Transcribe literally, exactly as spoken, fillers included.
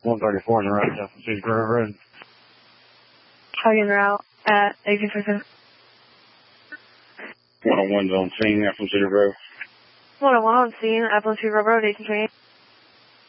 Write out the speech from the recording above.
one thirty-four in the road, South City Grove Road. Hugging route at eighteen fifty. one oh one's on scene, Apple City Grove. one oh one on scene, Appalachian Grove Road, eighteen twenty-eight.